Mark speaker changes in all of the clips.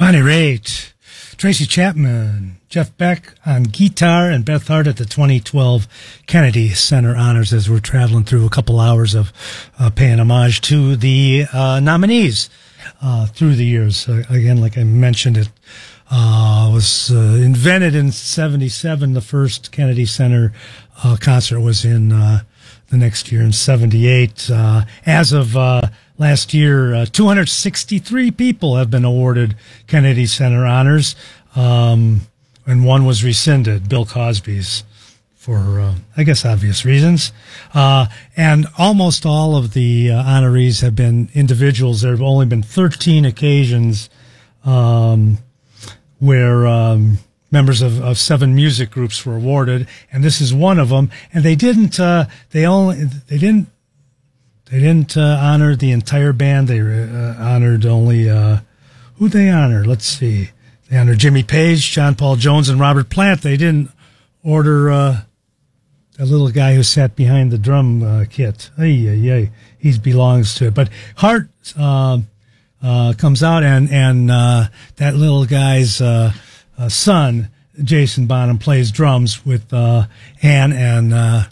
Speaker 1: Bonnie Raitt, Tracy Chapman, Jeff Beck on guitar, and Beth Hart at the 2012 Kennedy Center Honors, as we're traveling through a couple hours of paying homage to the nominees through the years. Again, like I mentioned, it was invented in 1977. The first Kennedy Center concert was in the next year in 1978. As of last year, 263 people have been awarded Kennedy Center honors, and one was rescinded, Bill Cosby's, for, I guess, obvious reasons. And almost all of the honorees have been individuals. There have only been 13 occasions where members of 7 music groups were awarded, and this is one of them. And they didn't honor the entire band. They honored only who they honored. Let's see. They honored Jimmy Page, John Paul Jones, and Robert Plant. They didn't order that little guy who sat behind the drum kit. He belongs to it. But Hart comes out, and that little guy's son, Jason Bonham, plays drums with Ann and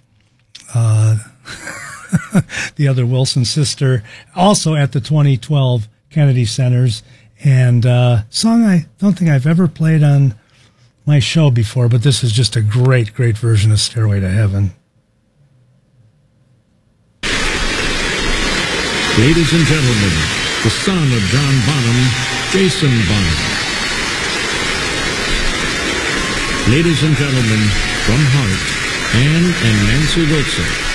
Speaker 1: the other Wilson sister, also at the 2012 Kennedy Centers. And song I don't think I've ever played on my show before, but this is just a great, great version of Stairway to Heaven.
Speaker 2: Ladies and gentlemen, the son of John Bonham, Jason Bonham. Ladies and gentlemen, from Hart, Ann and Nancy Wilson.